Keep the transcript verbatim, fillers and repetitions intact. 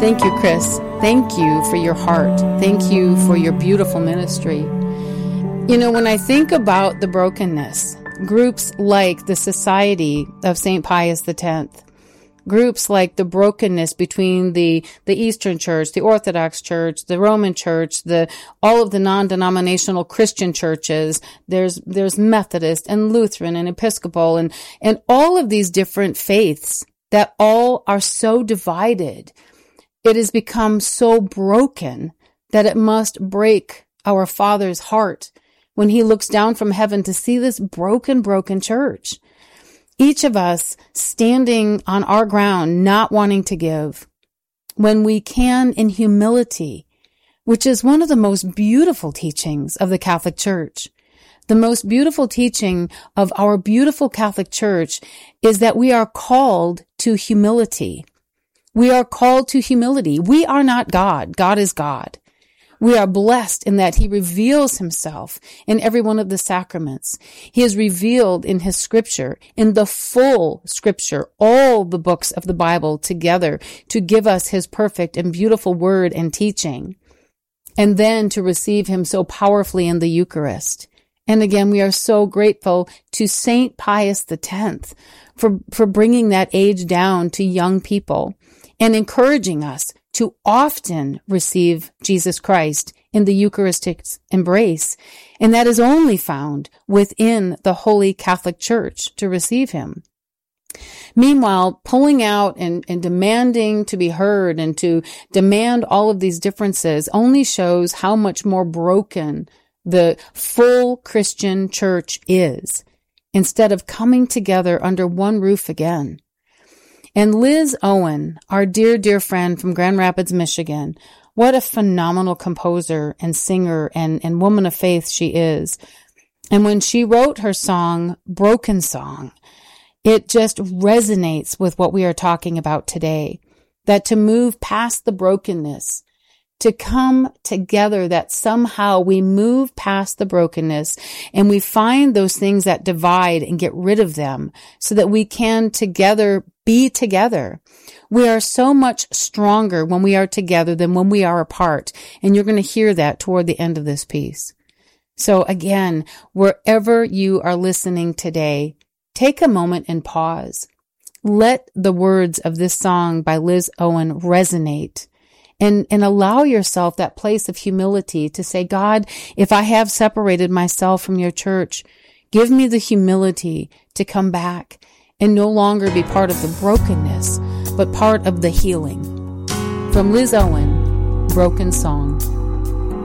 Thank you, Chris. Thank you for your heart. Thank you for your beautiful ministry. You know, when I think about the brokenness, groups like the Society of Saint Pius X, groups like the brokenness between the, the Eastern Church, the Orthodox Church, the Roman Church, the, all of the non-denominational Christian churches, there's, there's Methodist and Lutheran and Episcopal and, and all of these different faiths that all are so divided. It has become so broken that it must break our Father's heart when he looks down from heaven to see this broken, broken church. Each of us standing on our ground, not wanting to give, when we can in humility, which is one of the most beautiful teachings of the Catholic Church. The most beautiful teaching of our beautiful Catholic Church is that we are called to humility. We are called to humility. We are not God. God is God. We are blessed in that he reveals himself in every one of the sacraments. He is revealed in his scripture, in the full scripture, all the books of the Bible together to give us his perfect and beautiful word and teaching. And then to receive him so powerfully in the Eucharist. And again, we are so grateful to Saint Pius X for, for bringing that age down to young people and encouraging us to often receive Jesus Christ in the Eucharistic embrace. And that is only found within the Holy Catholic Church to receive him. Meanwhile, pulling out and, and demanding to be heard and to demand all of these differences only shows how much more broken the full Christian church is, instead of coming together under one roof again. And Liz Owen, our dear, dear friend from Grand Rapids, Michigan, what a phenomenal composer and singer and, and woman of faith she is. And when she wrote her song, Broken Song, it just resonates with what we are talking about today. That to move past the brokenness, to come together, that somehow we move past the brokenness and we find those things that divide and get rid of them so that we can together be together. We are so much stronger when we are together than when we are apart. And you're going to hear that toward the end of this piece. So again, wherever you are listening today, take a moment and pause. Let the words of this song by Liz Owen resonate. And, and allow yourself that place of humility to say, God, if I have separated myself from your church, give me the humility to come back and no longer be part of the brokenness, but part of the healing. From Liz Owen, Broken Song.